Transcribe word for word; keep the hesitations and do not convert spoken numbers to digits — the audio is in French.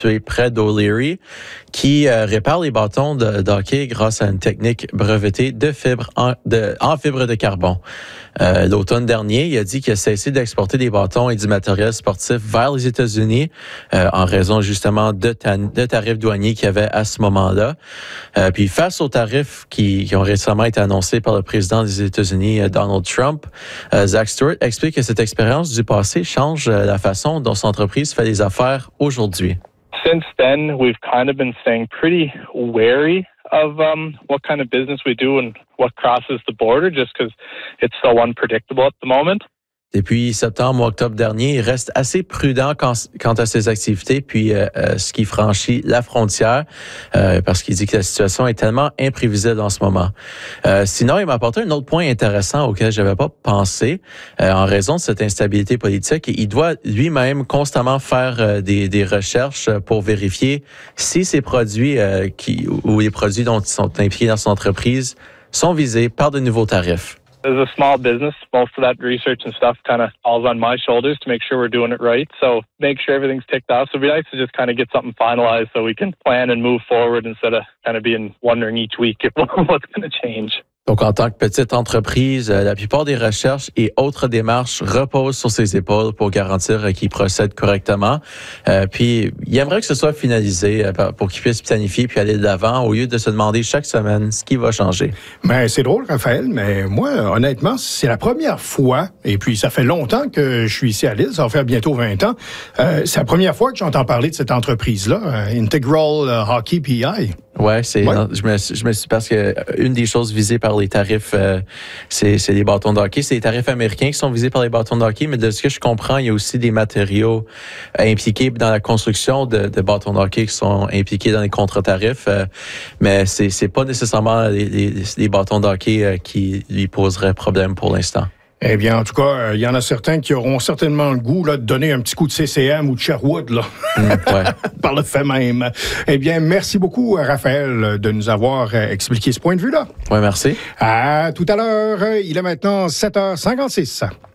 près d'O'Leary, qui euh, répare les bâtons de, de hockey grâce à une technique brevetée de fibre en, de, en fibre de carbone. Euh, l'automne dernier, il a dit qu'il a cessé d'exporter des bâtons et du matériel sportif vers les États-Unis euh, en raison justement de, ta, de tarifs douaniers qu'il y avait à ce moment-là. Euh, puis face aux tarifs qui, qui ont récemment été annoncés par le président des États-Unis, Donald Trump, euh, Zach Stewart explique que cette expérience du passé change euh, la façon dont son entreprise fait des affaires aujourd'hui. Since then, we've kind of been staying pretty wary of um, what kind of business we do and what crosses the border, just because it's so unpredictable at the moment. Depuis septembre ou octobre dernier, il reste assez prudent quant, quant à ses activités, puis euh, euh, ce qui franchit la frontière, euh, parce qu'il dit que la situation est tellement imprévisible en ce moment. Euh, sinon, il m'a apporté un autre point intéressant auquel je n'avais pas pensé, euh, en raison de cette instabilité politique. Il doit lui-même constamment faire euh, des, des recherches pour vérifier si ces produits euh, qui, ou les produits dont ils sont impliqués dans son entreprise sont visés par de nouveaux tarifs. As a small business, most of that research and stuff kind of falls on my shoulders to make sure we're doing it right. So make sure everything's ticked off. So it'd be nice to just kind of get something finalized so we can plan and move forward instead of kind of being wondering each week if what's going to change. Donc, en tant que petite entreprise, la plupart des recherches et autres démarches reposent sur ses épaules pour garantir qu'il procède correctement. Euh, puis, il aimerait que ce soit finalisé pour qu'il puisse planifier puis aller de l'avant au lieu de se demander chaque semaine ce qui va changer. Mais c'est drôle, Raphaël, mais moi, honnêtement, c'est la première fois, et puis ça fait longtemps que je suis ici à Lille, ça va faire bientôt vingt ans, euh, c'est la première fois que j'entends parler de cette entreprise-là, euh, Integral Hockey P I. Ouais, c'est ouais. Non, je me je me suis parce que une des choses visées par les tarifs euh, c'est c'est les bâtons de hockey, c'est les tarifs américains qui sont visés par les bâtons de hockey, mais de ce que je comprends, il y a aussi des matériaux euh, impliqués dans la construction de, de bâtons de hockey qui sont impliqués dans les contre-tarifs, euh, mais c'est c'est pas nécessairement les, les, les bâtons de hockey euh, qui lui poseraient problème pour l'instant. Eh bien, en tout cas, il y en a certains qui auront certainement le goût là, de donner un petit coup de C C M ou de Sherwood, là. Mmh, ouais. Par le fait même. Eh bien, merci beaucoup, Raphaël, de nous avoir expliqué ce point de vue-là. Oui, merci. À tout à l'heure. Il est maintenant sept heures cinquante-six.